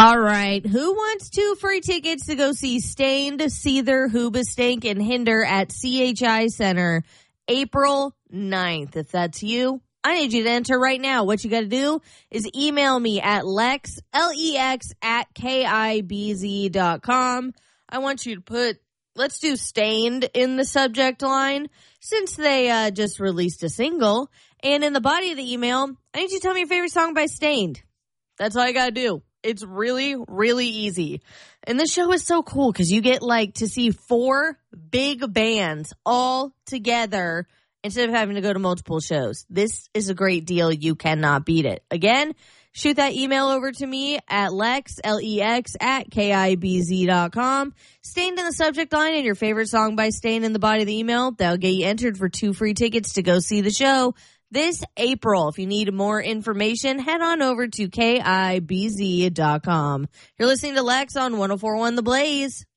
All right. Who wants 2 free tickets to go see Stained, Seether, Hoobastank, and Hinder at CHI Center April 9th? If that's you, I need you to enter right now. What you got to do is email me at Lex, L-E-X, at KIBZ.com. I want you to put, let's do Stained in the subject line since they just released a single. And in the body of the email, I need you to tell me your favorite song by Stained. That's all you got to do. It's really, really easy. And this show is so cool because you get to see 4 big bands all together instead of having to go to multiple shows. This is a great deal. You cannot beat it. Again, shoot that email over to me at Lex, L-E-X, at KIBZ.com. Stained in the subject line and your favorite song by Stained in the body of the email. That'll get you entered for 2 free tickets to go see the show this April. If you need more information, head on over to KIBZ.com. You're listening to Lex on 104.1 The Blaze.